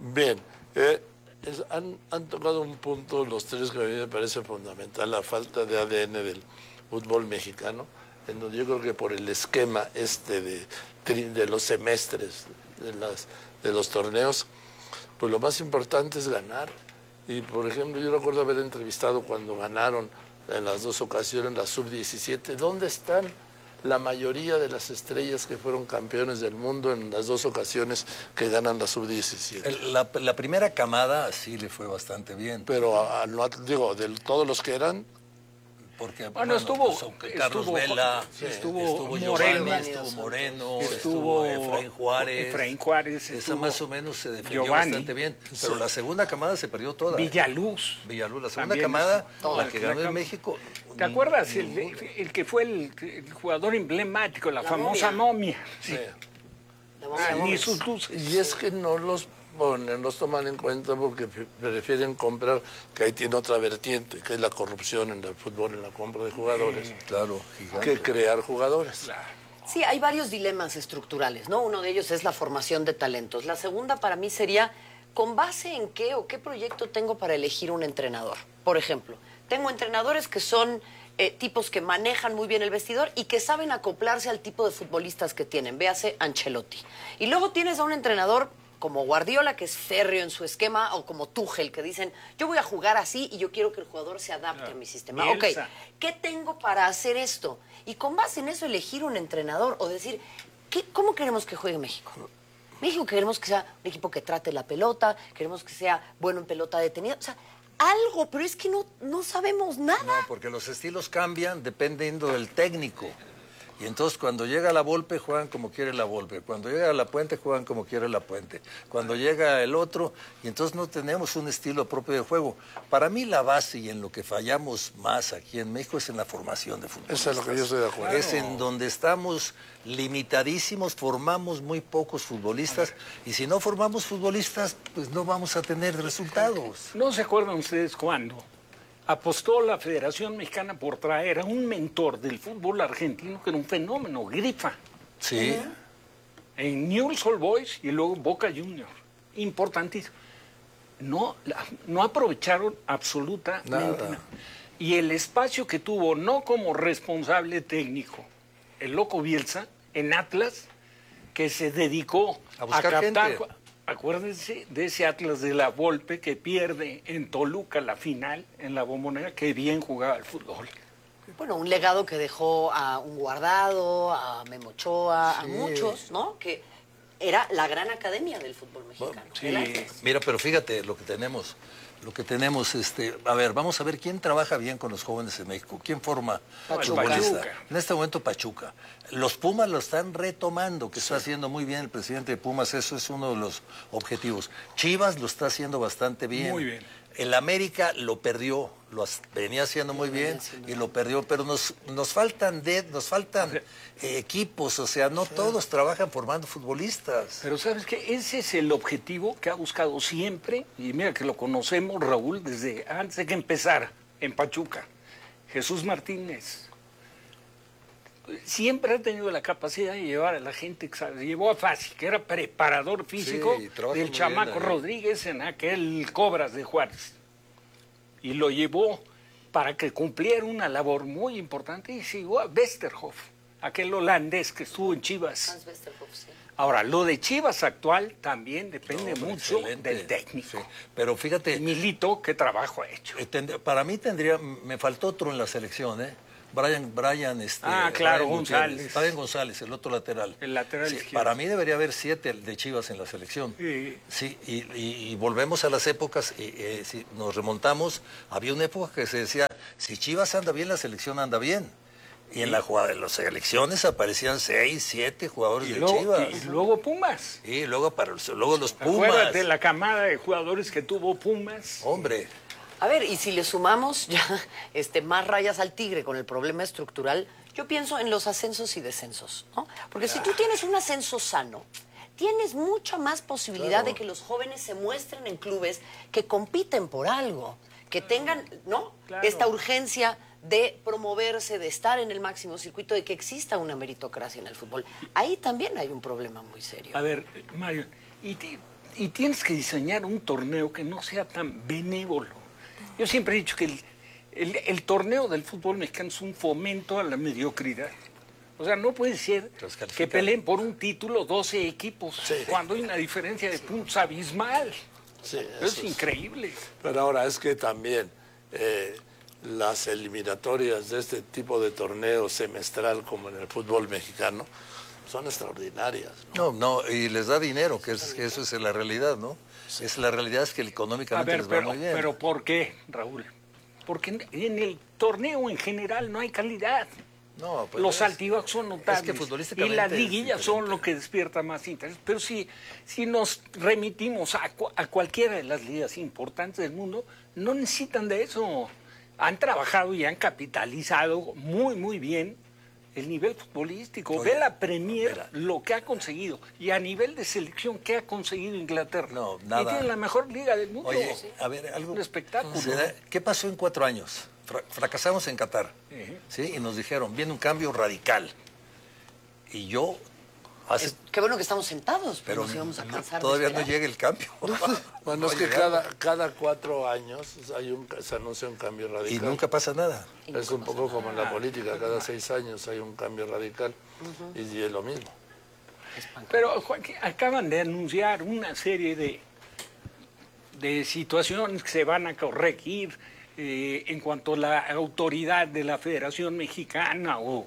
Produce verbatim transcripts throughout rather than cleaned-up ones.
Bien, eh, es, han, han tocado un punto los tres que a mí me parece fundamental, la falta de A D N del fútbol mexicano, en donde yo creo que por el esquema este de, de los semestres, de, las, de los torneos, pues lo más importante es ganar. Y, por ejemplo, yo recuerdo haber entrevistado cuando ganaron en las dos ocasiones la sub diecisiete. ¿Dónde están la mayoría de las estrellas que fueron campeones del mundo en las dos ocasiones que ganan la sub diecisiete? La, la primera camada sí le fue bastante bien. Pero, a, a, no, digo, de todos los que eran... Porque, bueno, bueno estuvo, pues, Carlos estuvo, Vela, sí, estuvo, estuvo Moreno, Giovanni, estuvo Moreno, estuvo, estuvo Efraín Juárez. Efraín Juárez Esa más o menos se defendió Giovanni, bastante bien. Pero sí. La segunda camada se perdió toda. Villaluz. Villaluz, la segunda camada, toda, la que ganó en México. ¿Te acuerdas? El, el que fue el, el jugador emblemático, la, la famosa momia. momia. Sí. Sí. Ah, ni sus luces. Y es que no los ponen, los toman en cuenta porque prefieren comprar, que ahí tiene otra vertiente, que es la corrupción en el fútbol, en la compra de jugadores. Mm, claro, gigante. Que crear jugadores. Claro. Sí, hay varios dilemas estructurales, ¿no? Uno de ellos es la formación de talentos. La segunda para mí sería, ¿con base en qué o qué proyecto tengo para elegir un entrenador? Por ejemplo, tengo entrenadores que son eh, tipos que manejan muy bien el vestidor y que saben acoplarse al tipo de futbolistas que tienen. Véase Ancelotti. Y luego tienes a un entrenador como Guardiola, que es férreo en su esquema, o como Tuchel, que dicen, yo voy a jugar así y yo quiero que el jugador se adapte claro. a mi sistema. Bielsa. Ok, ¿qué tengo para hacer esto? Y con base en eso elegir un entrenador o decir, ¿qué, ¿cómo queremos que juegue México? México queremos que sea un equipo que trate la pelota, queremos que sea bueno en pelota detenida, o sea, algo, pero es que no, no sabemos nada. No, porque los estilos cambian dependiendo del técnico. Y entonces cuando llega la Volpe juegan como quiere la Volpe, cuando llega la Puente juegan como quiere la Puente, cuando llega el otro, y entonces no tenemos un estilo propio de juego. Para mí la base y en lo que fallamos más aquí en México es en la formación de futbolistas. Eso es lo que yo estoy de acuerdo. Es en donde estamos limitadísimos, formamos muy pocos futbolistas, y si no formamos futbolistas, pues no vamos a tener resultados. ¿No se acuerdan ustedes cuándo apostó la Federación Mexicana por traer a un mentor del fútbol argentino que era un fenómeno, Grifa? Sí. ¿Eh? En Newell's Old Boys y luego Boca Juniors. Importantísimo. No, no aprovecharon absolutamente nada. nada. Y el espacio que tuvo, no como responsable técnico, el loco Bielsa, en Atlas, que se dedicó a buscar a captar... gente. Acuérdense de ese Atlas de la Volpe que pierde en Toluca la final, en la Bombonera, que bien jugaba el fútbol. Bueno, un legado que dejó a un Guardado, a Memo Ochoa, sí. a muchos, ¿no? Que era la gran academia del fútbol mexicano. Bueno, sí. Mira, pero fíjate lo que tenemos. Lo que tenemos, este, a ver, vamos a ver quién trabaja bien con los jóvenes en México, quién forma Pachuca. futbolista. En este momento Pachuca. Los Pumas lo están retomando, que sí. está haciendo muy bien el presidente de Pumas, eso es uno de los objetivos. Chivas lo está haciendo bastante bien. Muy bien. El América lo perdió, lo venía haciendo muy bien y lo perdió, pero nos, nos faltan de, nos faltan eh, equipos, o sea, no sí. todos trabajan formando futbolistas. Pero ¿sabes qué? Ese es el objetivo que ha buscado siempre, y mira que lo conocemos, Raúl, desde antes de que empezara en Pachuca. Jesús Martínez siempre ha tenido la capacidad de llevar a la gente, ¿sabes? Llevó a Fassi, que era preparador físico sí, del chamaco bien, Rodríguez en aquel Cobras de Juárez. Y lo llevó para que cumpliera una labor muy importante y siguió a Westerhoff, aquel holandés que estuvo en Chivas. Hans Westerhoff, sí. Ahora, lo de Chivas actual también depende no, mucho excelente. del técnico. Sí. Pero fíjate... Milito, ¿qué trabajo ha hecho? Para mí tendría... Me faltó otro en la selección, ¿eh? Brian, Brian, este, ah, claro, Brian González. Brian González, el otro lateral. El lateral sí, izquierdo. Para mí debería haber siete de Chivas en la selección. Sí. Sí, y, y, y volvemos a las épocas, y, eh, si nos remontamos, había una época que se decía, si Chivas anda bien, la selección anda bien. Y en la jugada de las selecciones aparecían seis, siete jugadores y de luego, Chivas. Y luego Pumas. Y luego, para, luego los Pumas. Acuérdate la camada de jugadores que tuvo Pumas. Hombre. A ver, y si le sumamos ya este, más rayas al tigre con el problema estructural, yo pienso en los ascensos y descensos, ¿no? Porque si tú tienes un ascenso sano, tienes mucha más posibilidad claro. de que los jóvenes se muestren en clubes que compiten por algo, que tengan, ¿no? Claro. Esta urgencia de promoverse, de estar en el máximo circuito, de que exista una meritocracia en el fútbol. Ahí también hay un problema muy serio. A ver, Mario, y, y tienes que diseñar un torneo que no sea tan benévolo. Yo siempre he dicho que el, el, el torneo del fútbol mexicano es un fomento a la mediocridad. O sea, no puede ser que peleen por un título doce equipos, sí, cuando hay una diferencia de puntos abismal. Sí, es increíble. Pero ahora es que también eh, las eliminatorias de este tipo de torneo semestral como en el fútbol mexicano son extraordinarias. No, no, no y les da dinero, que, es, que eso es la realidad, ¿no? Sí. Es la realidad es que económicamente ver, les va pero, muy bien. Pero ¿por qué, Raúl? Porque en, en el torneo en general no hay calidad. No, pues los es, altibajos son notables. Es que futbolísticamente y las liguillas son lo que despierta más interés. Pero si, si nos remitimos a, a cualquiera de las ligas importantes del mundo, no necesitan de eso. Han trabajado y han capitalizado muy, muy bien el nivel futbolístico. Oye, Ve la Premier, mira, lo que ha conseguido. Y a nivel de selección, ¿qué ha conseguido Inglaterra? No, nada. Y tiene la mejor liga del mundo. Oye, a ver, algo. Un espectáculo. ¿Qué pasó en cuatro años? Fracasamos en Qatar, uh-huh. ¿sí? Y nos dijeron, viene un cambio radical. Y yo... Hace... Es, qué bueno que estamos sentados, pero nos íbamos a cansar. Todavía no llega el cambio. Bueno, es que cada, cada cuatro años hay un, se anuncia un cambio radical. Y nunca pasa nada. Es un poco como en la política, cada seis años hay un cambio radical, uh-huh. y es lo mismo. Pero Joaquín, acaban de anunciar una serie de, de situaciones que se van a corregir eh, en cuanto a la autoridad de la Federación Mexicana. O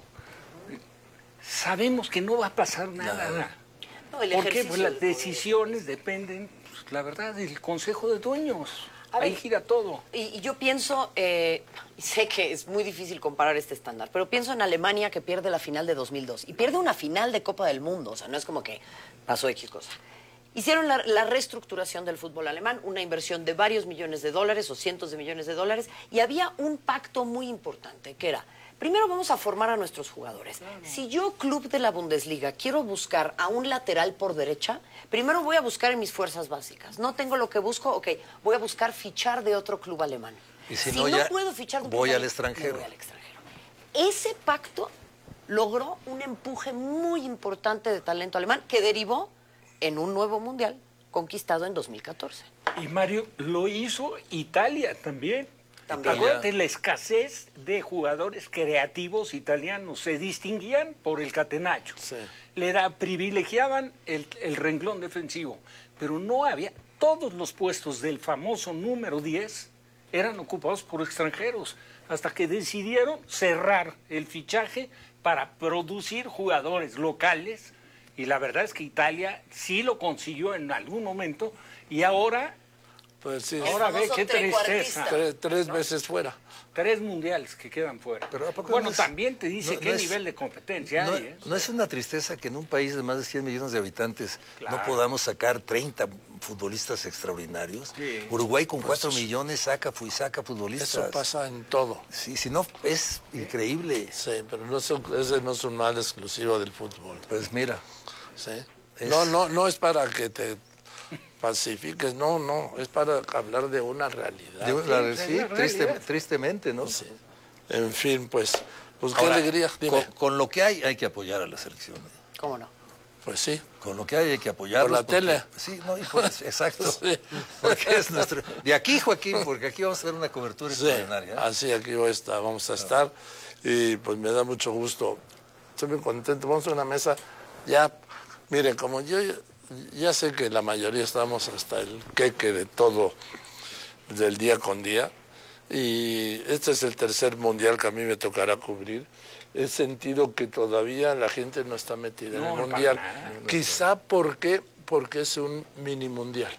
sabemos que no va a pasar nada. nada. No, ¿Por qué? Pues las decisiones dependen, pues, la verdad, del Consejo de Dueños. A Ahí ver, gira todo. Y, y yo pienso, eh, sé que es muy difícil comparar este estándar, pero pienso en Alemania, que pierde la final de dos mil dos y pierde una final de Copa del Mundo. O sea, no es como que pasó X cosa. Hicieron la, la reestructuración del fútbol alemán, una inversión de varios millones de dólares o cientos de millones de dólares, y había un pacto muy importante, que era: primero vamos a formar a nuestros jugadores. Si yo, club de la Bundesliga, quiero buscar a un lateral por derecha, primero voy a buscar en mis fuerzas básicas. No tengo lo que busco, ok, voy a buscar fichar de otro club alemán. Y si, si no, no ya puedo fichar de un voy club al extranjero. voy al extranjero. Ese pacto logró un empuje muy importante de talento alemán que derivó en un nuevo mundial conquistado en dos mil catorce. Y Mario, lo hizo Italia también. También. Acuérdate, la escasez de jugadores creativos italianos se distinguían por el catenaccio. Sí. Le da, privilegiaban el, el renglón defensivo, pero no había, todos los puestos del famoso número diez eran ocupados por extranjeros, hasta que decidieron cerrar el fichaje para producir jugadores locales, y la verdad es que Italia sí lo consiguió en algún momento, y ahora... Pues sí. Ahora ve qué tristeza. Tres, tres ¿no? veces fuera. Tres mundiales que quedan fuera. Pero ¿a poco bueno, no es, también te dice no, qué no nivel es, de competencia no, hay. ¿eh? ¿No es una tristeza que en un país de más de cien millones de habitantes claro. no podamos sacar treinta futbolistas extraordinarios? Sí. Uruguay con pues cuatro eso, millones saca y saca futbolistas. Eso pasa en todo. Sí, si no, es increíble. Sí, pero no es, ese no es un mal exclusivo del fútbol. Pues mira. Sí. Es... No, no, no es para que te pacifiques, no, no, es para hablar de una realidad. De una, sí, sí triste, tristemente, ¿no? Sí. En fin, pues, pues qué Ahora, alegría. Con, con lo que hay, hay que apoyar a la selección. ¿Cómo no? Pues sí. Con lo que hay, hay que apoyarlos. Por la porque, tele. Sí, no, y por, exacto. Sí. Porque es nuestro... De aquí, Joaquín, porque aquí vamos a ver una cobertura sí, extraordinaria. ¿eh? Así, aquí voy a estar, vamos a estar. Y pues me da mucho gusto. Estoy muy contento. Vamos a una mesa ya, miren, como yo... Ya sé que la mayoría estamos hasta el queque de todo, del día con día, y este es el tercer mundial que a mí me tocará cubrir. He sentido que todavía la gente no está metida no, en el mundial, nada, no quizá porque, porque es un mini mundial,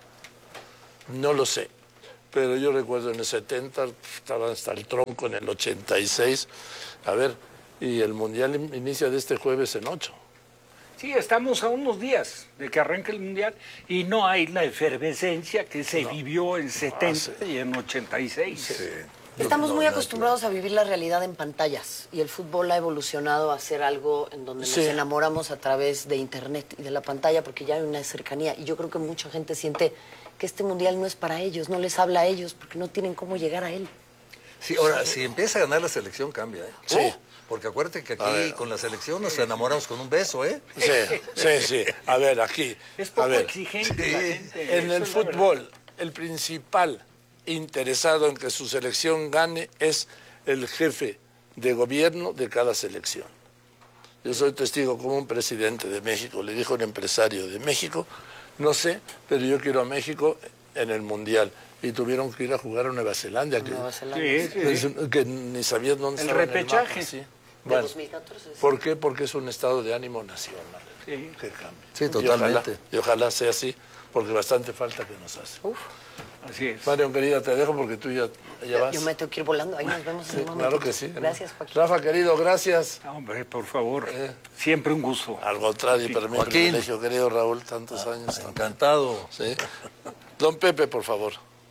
no lo sé, pero yo recuerdo en el setenta, estaba hasta el tronco, en el ochenta y seis, a ver, y el mundial inicia de este jueves en ocho. Sí, estamos a unos días de que arranque el Mundial y no hay la efervescencia que se no. vivió en setenta ah, sí. y en ochenta y seis. Sí. Estamos muy acostumbrados a vivir la realidad en pantallas y el fútbol ha evolucionado a ser algo en donde sí. nos enamoramos a través de internet y de la pantalla porque ya hay una cercanía y yo creo que mucha gente siente que este Mundial no es para ellos, no les habla a ellos porque no tienen cómo llegar a él. Sí, ahora, sí. si empieza a ganar la selección cambia. ¿eh? Sí. Porque acuérdate que aquí con la selección nos enamoramos con un beso, ¿eh? Sí, sí, sí. A ver, aquí. Es poco a ver. exigente la gente. En el fútbol, el principal interesado en que su selección gane es el jefe de gobierno de cada selección. Yo soy testigo como un presidente de México, le dijo un empresario de México, no sé, pero yo quiero a México en el Mundial. Y tuvieron que ir a jugar a Nueva Zelanda, que, Nueva Zelanda. Sí, sí. que, que ni sabían dónde El estaba repechaje. en el mapa, sí. De Bueno, dos mil catorce. Sí. ¿por qué? Porque es un estado de ánimo nacional Sí. que cambie. Sí, Y totalmente. ojalá, y ojalá sea así, porque bastante falta que nos hace. Uf, Así es. Marion, querida, te dejo porque tú ya, ya vas. yo me tengo que ir volando. Ahí nos vemos en un momento. Claro que sí. Gracias, Joaquín. Rafa, querido, gracias. Ah, hombre, por favor. Eh. Siempre un gusto. Al contrario, para mí un Joaquín. privilegio, querido Raúl, tantos años. Encantado. Sí. Don Pepe, por favor.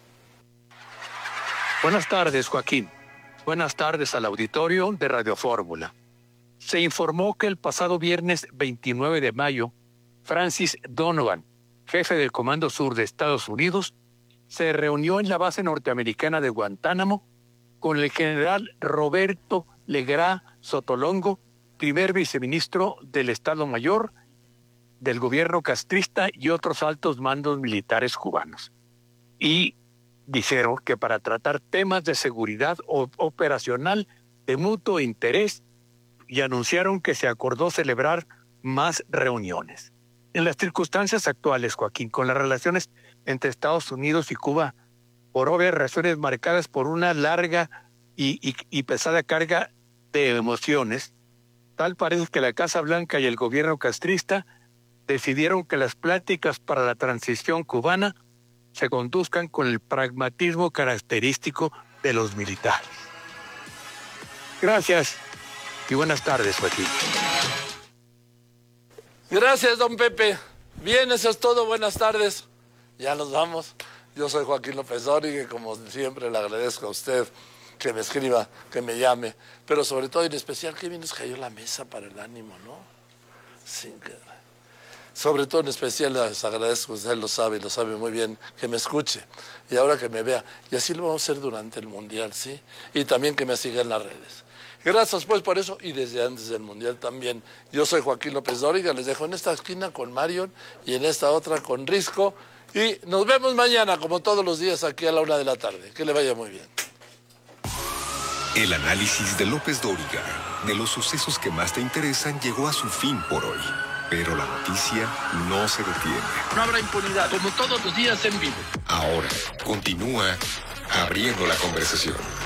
Buenas tardes, Joaquín. Buenas tardes al auditorio de Radio Fórmula. Se informó que el pasado viernes veintinueve de mayo, Francis Donovan, jefe del Comando Sur de Estados Unidos, se reunió en la base norteamericana de Guantánamo con el general Roberto Legrá Sotolongo, primer viceministro del Estado Mayor del gobierno castrista y otros altos mandos militares cubanos. Y dijeron que para tratar temas de seguridad o- operacional de mutuo interés, y anunciaron que se acordó celebrar más reuniones. En las circunstancias actuales, Joaquín, con las relaciones entre Estados Unidos y Cuba, por obvias razones marcadas por una larga y, y, y pesada carga de emociones, tal parece que la Casa Blanca y el gobierno castrista decidieron que las pláticas para la transición cubana se conduzcan con el pragmatismo característico de los militares. Gracias y buenas tardes, Joaquín. Gracias, don Pepe. Bien, eso es todo. Buenas tardes. Ya nos vamos. Yo soy Joaquín López Dóriga y como siempre le agradezco a usted que me escriba, que me llame, pero sobre todo y en especial que bien nos cayó la mesa para el ánimo, ¿no? Sí, que... Sobre todo en especial les agradezco, usted lo sabe y lo sabe muy bien, que me escuche y ahora que me vea. Y así lo vamos a hacer durante el Mundial, ¿sí? Y también que me siga en las redes. Gracias pues por eso y desde antes del Mundial también. Yo soy Joaquín López Dóriga, les dejo en esta esquina con Marion y en esta otra con Risco. Y nos vemos mañana, como todos los días, aquí a la una de la tarde. Que le vaya muy bien. El análisis de López Dóriga de los sucesos que más te interesan llegó a su fin por hoy. Pero la noticia no se detiene. No habrá impunidad, como todos los días en vivo. Ahora continúa abriendo la conversación.